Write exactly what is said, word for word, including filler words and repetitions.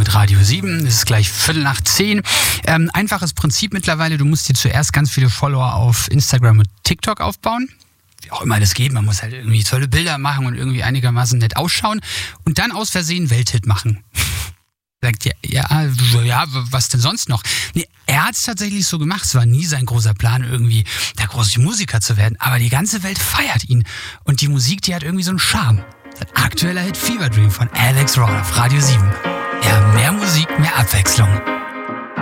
mit Radio sieben. Es ist gleich Viertel nach zehn. Ähm, einfaches Prinzip mittlerweile. Du musst dir zuerst ganz viele Follower auf Instagram und TikTok aufbauen. Wie auch immer das geht. Man muss halt irgendwie tolle Bilder machen und irgendwie einigermaßen nett ausschauen. Und dann aus Versehen Welthit machen. Sagt ja, ja, ja, was denn sonst noch? Nee, er hat es tatsächlich so gemacht. Es war nie sein großer Plan, irgendwie der große Musiker zu werden. Aber die ganze Welt feiert ihn. Und die Musik, die hat irgendwie so einen Charme. Sein aktueller Hit Fever Dream von Alex Raw auf Radio sieben. Ja, mehr Musik, mehr Abwechslung.